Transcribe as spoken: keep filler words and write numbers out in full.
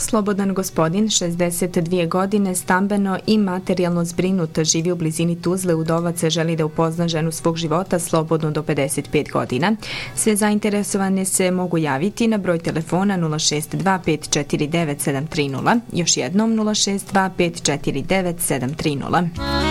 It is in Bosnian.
Slobodan gospodin, šezdeset dvije godine, stambeno i materijalno zbrinut, živi u blizini Tuzle. Udovac želi da upozna ženu svog života slobodno do pedeset pet godina. Sve zainteresovane se mogu javiti na broj telefona nula šest dva pet četiri devet sedam tri nula, još jednom nula šest dva pet četiri devet sedam tri nula.